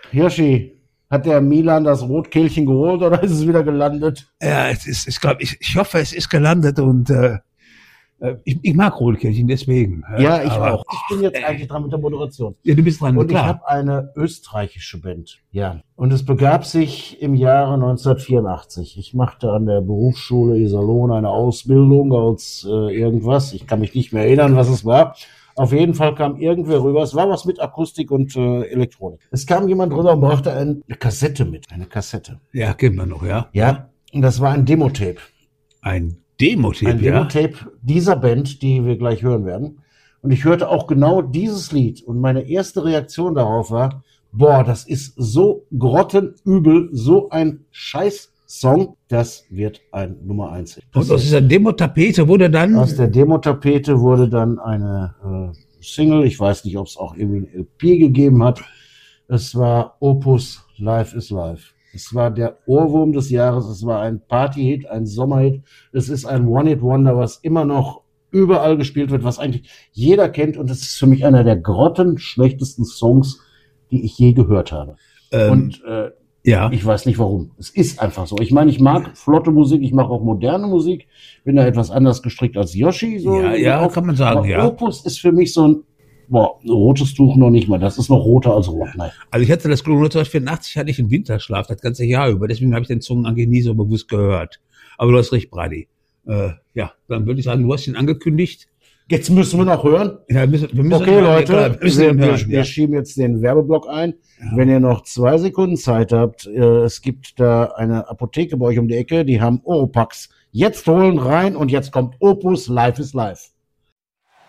Hirschi, hat der Milan das Rotkehlchen geholt oder ist es wieder gelandet? Ja, ich hoffe, es ist gelandet und ich mag Rotkehlchen, deswegen. Ja, ich auch. Ich bin jetzt eigentlich dran mit der Moderation. Ja, du bist dran, und klar. Ich habe eine österreichische Band. Ja. Und es begab sich im Jahre 1984. Ich machte an der Berufsschule Iserlohn eine Ausbildung als irgendwas. Ich kann mich nicht mehr erinnern, was es war. Auf jeden Fall kam irgendwer rüber. Es war was mit Akustik und Elektronik. Es kam jemand rüber und brachte eine Kassette mit. Eine Kassette. Ja, kennen wir noch, ja. Ja, und das war ein Demotape. Ein Demotape, Ein Demotape dieser Band, die wir gleich hören werden. Und ich hörte auch genau dieses Lied. Und meine erste Reaktion darauf war, boah, das ist so grottenübel, so ein Scheiß-Song. Das wird ein Nummer 1 Hit. Und aus dieser Demo-Tapete wurde dann... Aus der Demo-Tapete wurde dann eine Single. Ich weiß nicht, ob es auch irgendwie ein LP gegeben hat. Es war Opus Life is Life. Es war der Ohrwurm des Jahres, es war ein Party-Hit, ein Sommerhit, es ist ein One-Hit-Wonder, was immer noch überall gespielt wird, was eigentlich jeder kennt und es ist für mich einer der grottenschlechtesten Songs, die ich je gehört habe. Ja. Ich weiß nicht warum. Es ist einfach so. Ich meine, ich mag flotte Musik, ich mag auch moderne Musik, bin da etwas anders gestrickt als Yoshi. So ja, kann man sagen, ja. Opus ist für mich so ein rotes Tuch noch nicht mal. Das ist noch roter als rot. Nein. Also ich hatte das Glück, 1984 hatte ich einen Winterschlaf, das ganze Jahr über. Deswegen habe ich den Song eigentlich nie so bewusst gehört. Aber du hast recht, Brady. Ja, dann würde ich sagen, du hast ihn angekündigt. Jetzt müssen wir noch hören. Ja, wir müssen okay, hören, Leute, ja, klar, wir schieben jetzt den Werbeblock ein. Ja. Wenn ihr noch 2 Sekunden Zeit habt, es gibt da eine Apotheke bei euch um die Ecke, die haben Oropax. Jetzt holen rein und jetzt kommt Opus Life is Life.